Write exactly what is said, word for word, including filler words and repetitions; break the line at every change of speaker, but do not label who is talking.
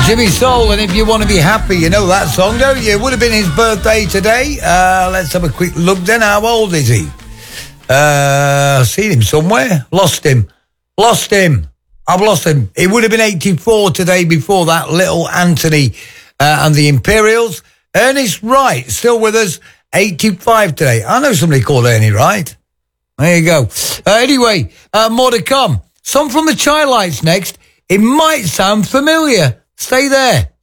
Jimmy Soul, and If You Want to Be Happy, you know that song, don't you? It would have been his birthday today. Uh, let's have a quick look then. How old is he? Uh, seen him somewhere. Lost him. Lost him. I've lost him. He would have been eighty-four today before that. Little Anthony uh, and the Imperials. Ernest Wright, still with us. eighty-five today. I know somebody called Ernie Wright. There you go. Uh, anyway, uh, more to come. Some from the Chi-Lites next. It might sound familiar. Stay there.